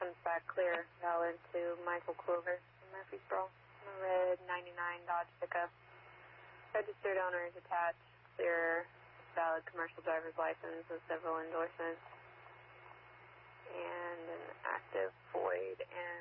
comes back clear, valid to Michael Clover, Murfreesboro. Red 99 Dodge pickup. Registered owner is attached. Clear, valid commercial driver's license with several endorsements. And an active void and